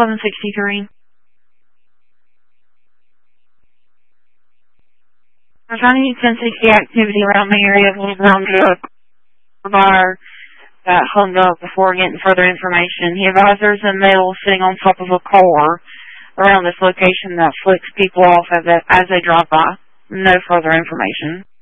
1163. We're trying to use 1060 activity around the area of Little Brown Brook. The buyer got hung up before getting further information. He advised there's a male sitting on top of a car around this location that flicks people off as they drive by. No further information.